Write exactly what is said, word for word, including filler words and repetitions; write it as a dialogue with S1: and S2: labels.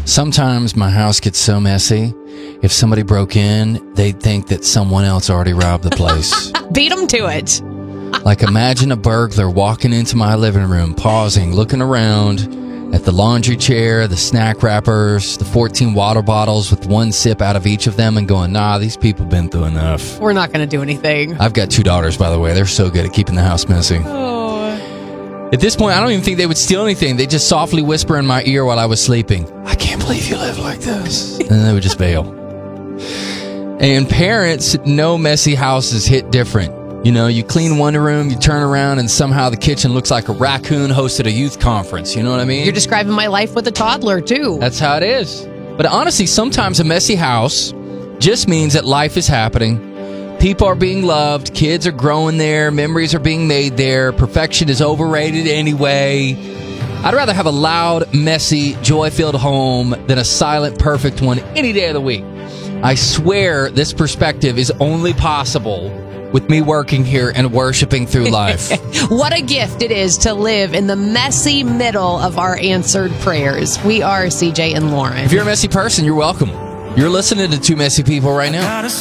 S1: Sometimes my house gets so messy, if somebody broke in, they'd think that someone else already robbed the place.
S2: Beat them to it.
S1: Like, imagine a burglar walking into my living room, pausing, looking around at the laundry chair, the snack wrappers, the fourteen water bottles with one sip out of each of them, and going, nah, these people been through enough.
S2: We're not going to do anything.
S1: I've got two daughters, by the way. They're so good at keeping the house messy.
S2: Oh.
S1: At this point, I don't even think they would steal anything. They just softly whisper in my ear while I was sleeping, I can't believe you live like this. And then they would just bail. And parents know messy houses hit different. You know, you clean one room, you turn around, and somehow the kitchen looks like a raccoon hosted a youth conference. You know what I mean?
S2: You're describing my life with a toddler, too.
S1: That's how it is. But honestly, sometimes a messy house just means that life is happening. People are being loved. Kids are growing there. Memories are being made there. Perfection is overrated anyway. I'd rather have a loud, messy, joy-filled home than a silent, perfect one any day of the week. I swear this perspective is only possible with me working here and worshiping through life.
S2: What a gift it is to live in the messy middle of our answered prayers. We are C J and Lauren.
S1: If you're a messy person, you're welcome. You're listening to Two Messy People right now.